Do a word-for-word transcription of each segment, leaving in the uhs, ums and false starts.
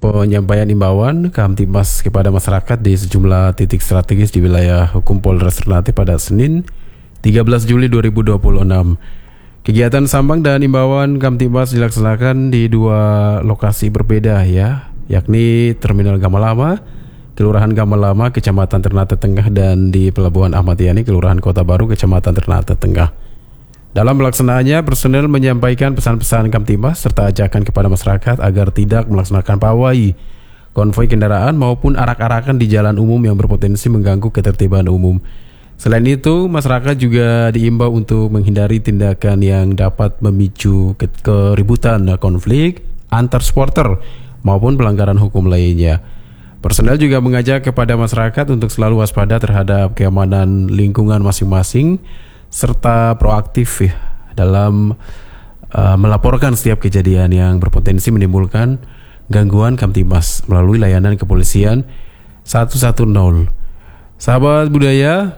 penyampaian imbauan Kamtibmas kepada masyarakat di sejumlah titik strategis di wilayah hukum Polres Ternate pada Senin tiga belas Juli dua ribu dua puluh enam. Kegiatan sambang dan imbauan Kamtibmas dilaksanakan di dua lokasi berbeda ya, yakni Terminal Gamalama, Kelurahan Gamalama, Kecamatan Ternate Tengah, dan di Pelabuhan Ahmad Yani, Kelurahan Kota Baru, Kecamatan Ternate Tengah. Dalam pelaksanaannya, personel menyampaikan pesan-pesan Kamtibmas serta ajakan kepada masyarakat agar tidak melaksanakan pawai, konvoi kendaraan maupun arak-arakan di jalan umum yang berpotensi mengganggu ketertiban umum. Selain itu, masyarakat juga diimbau untuk menghindari tindakan yang dapat memicu ke- keributan, konflik antar supporter maupun pelanggaran hukum lainnya. Personel juga mengajak kepada masyarakat untuk selalu waspada terhadap keamanan lingkungan masing-masing serta proaktif ya, dalam uh, melaporkan setiap kejadian yang berpotensi menimbulkan gangguan Kamtibmas melalui layanan kepolisian satu satu nol. Sahabat budaya,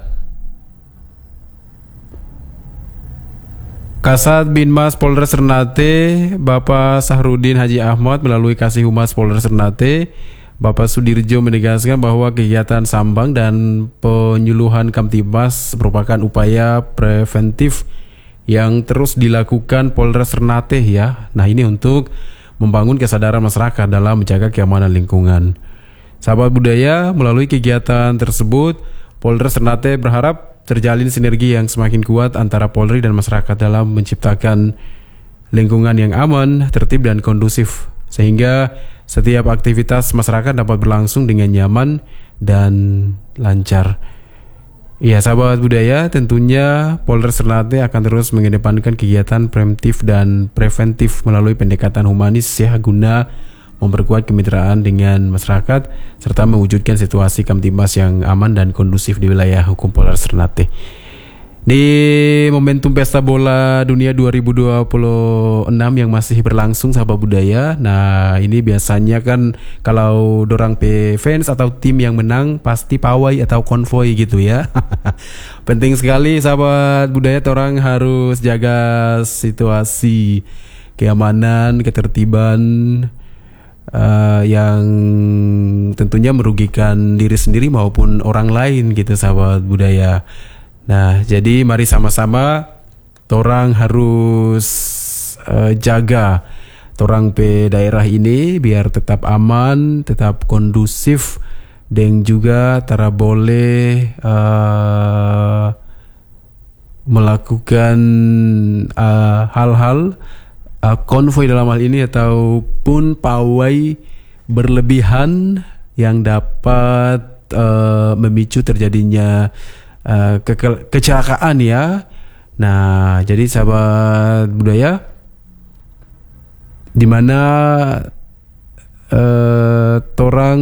Kasat Binmas Polres Ternate Bapak Sahrudin Haji Ahmad melalui Kasih Humas Polres Ternate Bapak Sudirjo menegaskan bahwa kegiatan sambang dan penyuluhan Kamtibmas merupakan upaya preventif yang terus dilakukan Polres Ternate ya. Nah, ini untuk membangun kesadaran masyarakat dalam menjaga keamanan lingkungan. Sahabat budaya, melalui kegiatan tersebut Polres Ternate berharap terjalin sinergi yang semakin kuat antara Polri dan masyarakat dalam menciptakan lingkungan yang aman, tertib dan kondusif, sehingga setiap aktivitas masyarakat dapat berlangsung dengan nyaman dan lancar. Ya, sahabat budaya, tentunya Polres Ternate akan terus mengedepankan kegiatan preventif dan preventif melalui pendekatan humanis ya, guna memperkuat kemitraan dengan masyarakat serta mewujudkan situasi Kamtibmas yang aman dan kondusif di wilayah hukum Polres Ternate. Di momentum Pesta Bola Dunia dua ribu dua puluh enam yang masih berlangsung, sahabat budaya. Nah, ini biasanya kan kalau dorang pe fans atau tim yang menang pasti pawai atau konvoi gitu ya. Penting sekali sahabat budaya, orang harus jaga situasi keamanan, ketertiban Uh, yang tentunya merugikan diri sendiri maupun orang lain gitu, sahabat budaya. Nah, jadi mari sama-sama torang harus uh, jaga torang pe daerah ini biar tetap aman, tetap kondusif, dan juga tara boleh uh, melakukan uh, hal-hal Uh, konvoi dalam hal ini ataupun pawai berlebihan yang dapat uh, memicu terjadinya uh, ke- kecelakaan ya. Nah, jadi sahabat budaya, di mana uh, torang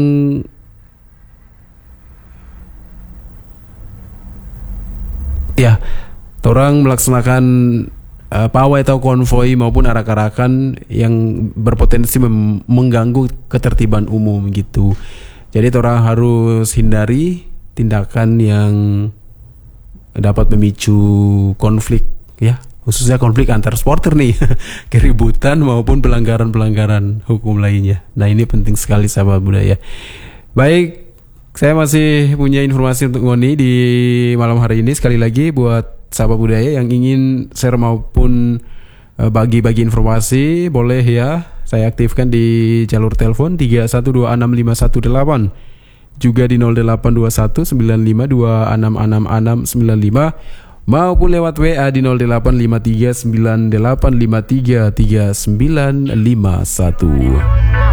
ya, torang melaksanakan Uh, pawai atau konvoi maupun arak-arakan yang berpotensi mem- mengganggu ketertiban umum gitu. Jadi orang harus hindari tindakan yang dapat memicu konflik ya, khususnya konflik antar supporter nih, keributan maupun pelanggaran-pelanggaran hukum lainnya. Nah, ini penting sekali sahabat budaya. Baik, saya masih punya informasi untuk Ngoni di malam hari ini. Sekali lagi buat sahabat budaya yang ingin share maupun uh, bagi-bagi informasi, boleh ya saya aktifkan di jalur telepon tiga satu dua enam lima satu delapan, juga di nol delapan dua satu sembilan lima dua enam enam enam sembilan lima, maupun lewat W A di nol delapan lima tiga sembilan delapan lima tiga tiga sembilan lima satu.